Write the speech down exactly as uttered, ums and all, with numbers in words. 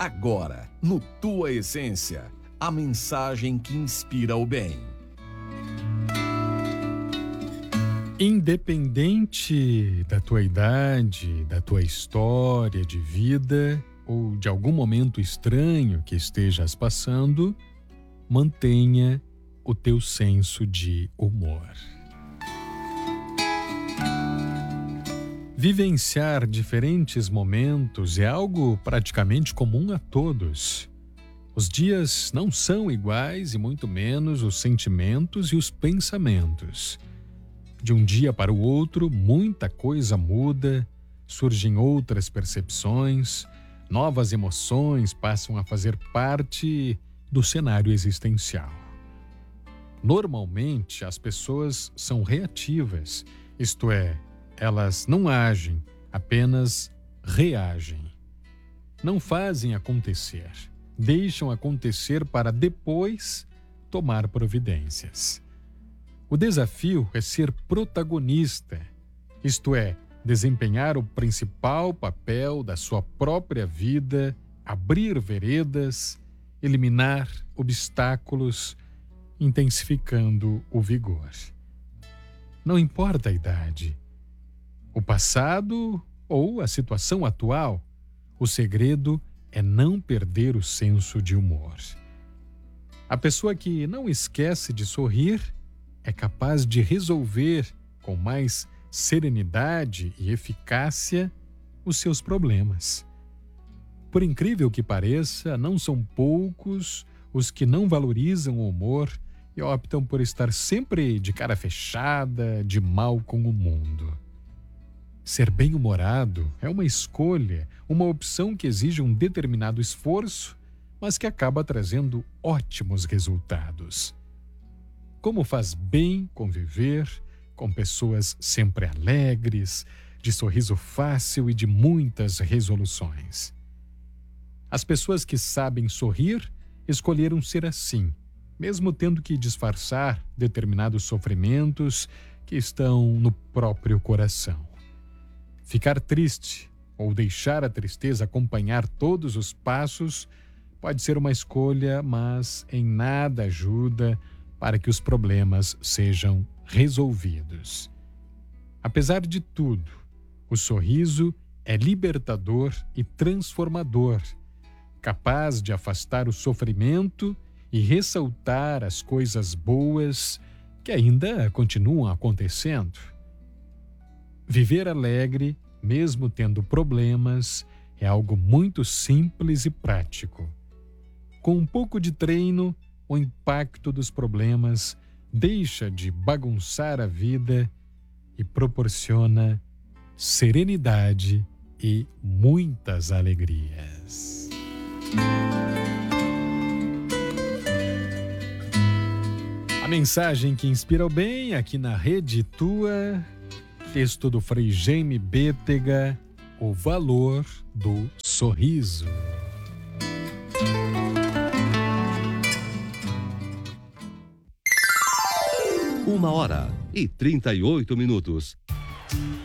Agora, no Tua Essência, a mensagem que inspira o bem. Independente da tua idade, da tua história de vida ou de algum momento estranho que estejas passando, mantenha o teu senso de humor. Vivenciar diferentes momentos é algo praticamente comum a todos. Os dias não são iguais e muito menos os sentimentos e os pensamentos. De um dia para o outro, muita coisa muda, surgem outras percepções, novas emoções passam a fazer parte do cenário existencial. Normalmente, as pessoas são reativas, isto é, elas não agem, apenas reagem. Não fazem acontecer, deixam acontecer para depois tomar providências. O desafio é ser protagonista, isto é, desempenhar o principal papel da sua própria vida, abrir veredas, eliminar obstáculos, intensificando o vigor. Não importa a idade, o passado ou a situação atual, o segredo é não perder o senso de humor. A pessoa que não esquece de sorrir é capaz de resolver com mais serenidade e eficácia os seus problemas. Por incrível que pareça, não são poucos os que não valorizam o humor e optam por estar sempre de cara fechada, de mal com o mundo. Ser bem-humorado é uma escolha, uma opção que exige um determinado esforço, mas que acaba trazendo ótimos resultados. Como faz bem conviver com pessoas sempre alegres, de sorriso fácil e de muitas resoluções. As pessoas que sabem sorrir escolheram ser assim, mesmo tendo que disfarçar determinados sofrimentos que estão no próprio coração. Ficar triste ou deixar a tristeza acompanhar todos os passos pode ser uma escolha, mas em nada ajuda para que os problemas sejam resolvidos. Apesar de tudo, o sorriso é libertador e transformador, capaz de afastar o sofrimento e ressaltar as coisas boas que ainda continuam acontecendo. Viver alegre, mesmo tendo problemas, é algo muito simples e prático. Com um pouco de treino, o impacto dos problemas deixa de bagunçar a vida e proporciona serenidade e muitas alegrias. A mensagem que inspira o bem aqui na Rede Tua. Texto do Frei Jaime Bétega, O Valor do Sorriso. Uma hora e trinta e oito minutos.